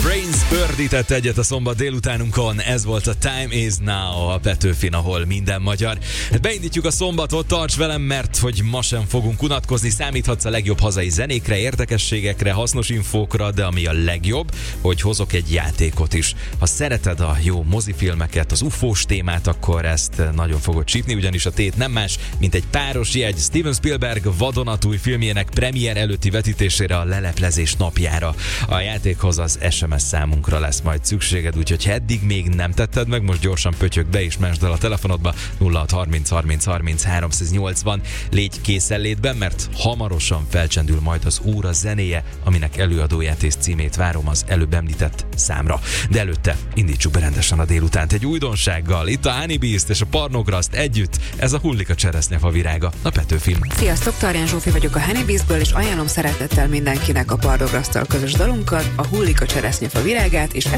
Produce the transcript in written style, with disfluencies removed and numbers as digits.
Brains pördített egyet a szombat délutánunkon, ez volt a Time is Now a Petőfin, ahol minden magyar. Beindítjuk a szombatot, tarts velem, mert hogy ma sem fogunk unatkozni, számíthatsz a legjobb hazai zenékre, érdekességekre, hasznos infókra, de ami a legjobb, hogy hozok egy játékot is. Ha szereted a jó mozifilmeket, az ufós témát, akkor ezt nagyon fogod csípni, ugyanis a tét nem más, mint egy páros jegy Steven Spielberg vadonatúj filmjének premier előtti vetítésére, a leleplezés napjára. A játékhoz az SMS számunkra lesz majd szükséged, úgyhogy ha eddig még nem tetted meg, most gyorsan pötyög be és mesd el a telefonodba 0630 30 30 380. Légy készenlétben, mert hamarosan felcsendül majd az óra zenéje, aminek előadóját és címét várom az előbb említett számra. De előtte indítsuk be rendesen a délutánt egy újdonsággal. Itt a Honey Beast és a Pornograszt együtt, ez a Hullik a cseresznyefa virága, a Petőfin. Sziasztok, Tarján Zsófi vagyok a Honey Beastből, és ajánlom szeretettel mindenkinek a Pornograszttal közös dalunkat, a Hullik a cseresznyefa virágát, és